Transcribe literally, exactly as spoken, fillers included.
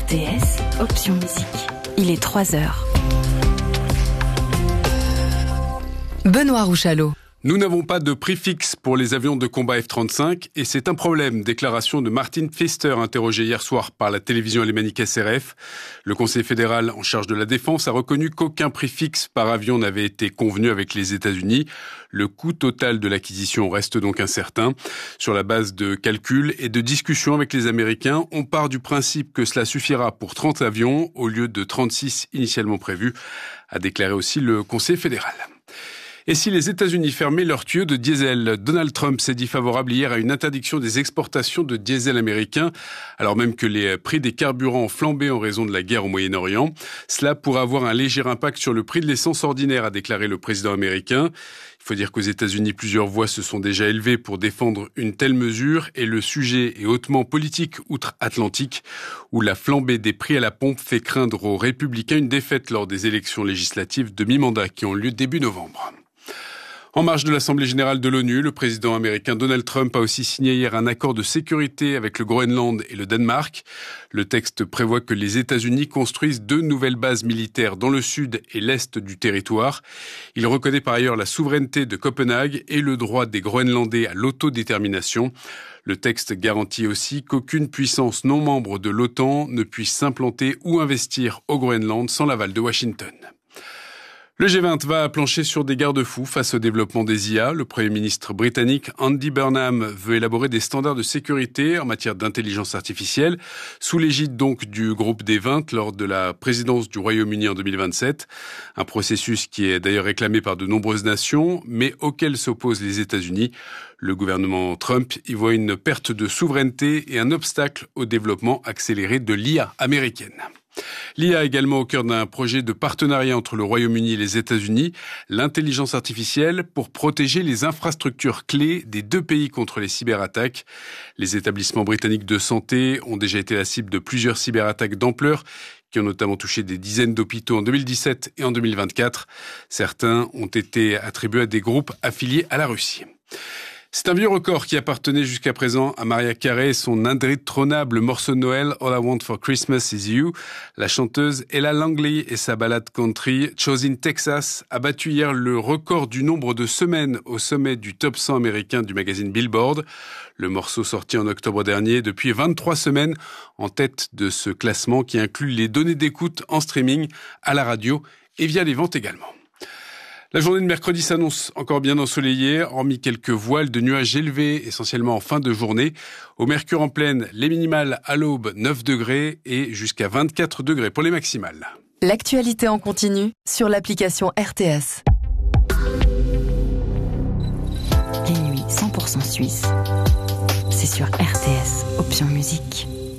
T S, option musique. Il est trois heures. Benoît Rouchalot. Nous n'avons pas de prix fixe pour les avions de combat F trente-cinq et c'est un problème. Déclaration de Martin Pfister, interrogé hier soir par la télévision alémanique S R F. Le Conseil fédéral en charge de la défense a reconnu qu'aucun prix fixe par avion n'avait été convenu avec les États-Unis. Le coût total de l'acquisition reste donc incertain. Sur la base de calculs et de discussions avec les Américains, on part du principe que cela suffira pour trente avions au lieu de trente-six initialement prévus, a déclaré aussi le Conseil fédéral. Et si les États-Unis fermaient leurs tuyaux de diesel? Donald Trump s'est dit favorable hier à une interdiction des exportations de diesel américain, alors même que les prix des carburants ont flambé en raison de la guerre au Moyen-Orient. Cela pourrait avoir un léger impact sur le prix de l'essence ordinaire, a déclaré le président américain. Il faut dire qu'aux États-Unis, plusieurs voix se sont déjà élevées pour défendre une telle mesure et le sujet est hautement politique outre-Atlantique, où la flambée des prix à la pompe fait craindre aux républicains une défaite lors des élections législatives de mi-mandat qui ont lieu début novembre. En marge de l'Assemblée générale de l'ONU, le président américain Donald Trump a aussi signé hier un accord de sécurité avec le Groenland et le Danemark. Le texte prévoit que les États-Unis construisent deux nouvelles bases militaires dans le sud et l'est du territoire. Il reconnaît par ailleurs la souveraineté de Copenhague et le droit des Groenlandais à l'autodétermination. Le texte garantit aussi qu'aucune puissance non membre de l'OTAN ne puisse s'implanter ou investir au Groenland sans l'aval de Washington. Le G vingt va plancher sur des garde-fous face au développement des I A. Le Premier ministre britannique Andy Burnham veut élaborer des standards de sécurité en matière d'intelligence artificielle, sous l'égide donc du groupe des vingt lors de la présidence du Royaume-Uni en deux mille vingt-sept. Un processus qui est d'ailleurs réclamé par de nombreuses nations, mais auquel s'opposent les États-Unis. Le gouvernement Trump y voit une perte de souveraineté et un obstacle au développement accéléré de l'I A américaine. L'I A également au cœur d'un projet de partenariat entre le Royaume-Uni et les États-Unis, l'intelligence artificielle pour protéger les infrastructures clés des deux pays contre les cyberattaques. Les établissements britanniques de santé ont déjà été la cible de plusieurs cyberattaques d'ampleur qui ont notamment touché des dizaines d'hôpitaux en deux mille dix-sept et en deux mille vingt-quatre. Certains ont été attribués à des groupes affiliés à la Russie. C'est un vieux record qui appartenait jusqu'à présent à Mariah Carey et son indétrônable morceau de Noël All I Want for Christmas Is You. La chanteuse Ella Langley et sa ballade country Chosin Texas a battu hier le record du nombre de semaines au sommet du top cent américain du magazine Billboard. Le morceau sorti en octobre dernier depuis vingt-trois semaines en tête de ce classement qui inclut les données d'écoute en streaming, à la radio et via les ventes également. La journée de mercredi s'annonce encore bien ensoleillée, hormis quelques voiles de nuages élevés, essentiellement en fin de journée. Au mercure en pleine, les minimales à l'aube neuf degrés et jusqu'à vingt-quatre degrés pour les maximales. L'actualité en continu sur l'application R T S. Les nuits cent pour cent suisse, c'est sur R T S, option musique.